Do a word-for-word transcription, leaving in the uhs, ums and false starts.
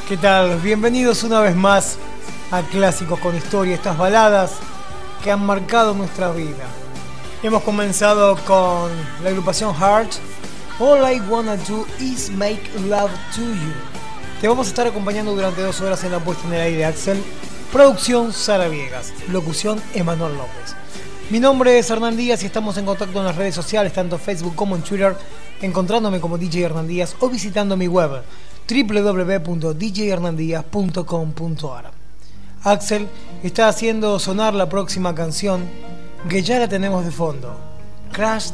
¿Qué tal? Bienvenidos una vez más a Clásicos con Historia, estas baladas que han marcado nuestra vida. Hemos comenzado con la agrupación Heart, All I Wanna Do Is Make Love To You. Te vamos a estar acompañando durante dos horas en la puesta en el aire, Axel. Producción Sara Viegas, locución Emanuel López. Mi nombre es Hernán Díaz y estamos en contacto en las redes sociales, tanto en Facebook como en Twitter, encontrándome como D J Hernán Díaz o visitando mi web doble u doble u doble u punto d j hernandíaz punto com punto a r. Axel está haciendo sonar la próxima canción que ya la tenemos de fondo, Crash